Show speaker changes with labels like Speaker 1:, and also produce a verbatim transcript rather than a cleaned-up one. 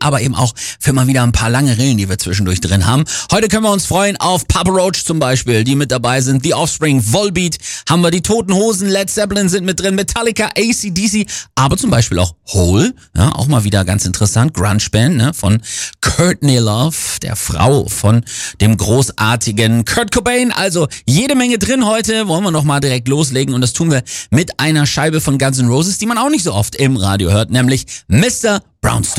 Speaker 1: aber eben auch für mal wieder ein paar lange Rillen, die wir zwischendurch drin haben. Heute können wir uns freuen auf Papa Roach zum Beispiel, die mit dabei sind, The Offspring, Volbeat, haben wir die Toten Hosen, Led Zeppelin sind mit drin, Metallica, A C D C, aber zum Beispiel auch Hole, ja, auch mal wieder ganz interessant, Grunge-Band, ne, von Courtney Love, der Frau von dem großartigen Kurt Cobain. Also jede Menge drin heute, wollen wir noch mal direkt loslegen und das tun wir mit einer Scheibe von Guns N' Roses, die man auch nicht so oft im Radio hört, nämlich Mister Brownstone.